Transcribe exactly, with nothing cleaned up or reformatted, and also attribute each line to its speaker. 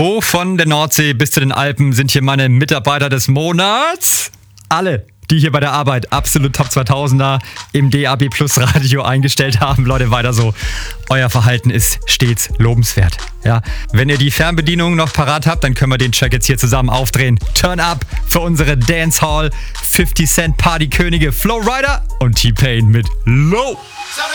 Speaker 1: Wo von der Nordsee bis zu den Alpen sind hier meine Mitarbeiter des Monats? Alle, die hier bei der Arbeit absolut Top zweitausender im D A B Plus Radio eingestellt haben. Leute, weiter so. Euer Verhalten ist stets lobenswert. Ja, wenn ihr die Fernbedienung noch parat habt, dann können wir den Track jetzt hier zusammen aufdrehen. Turn up für unsere Dancehall fifty Cent Partykönige Flow Rider und T-Pain mit Low.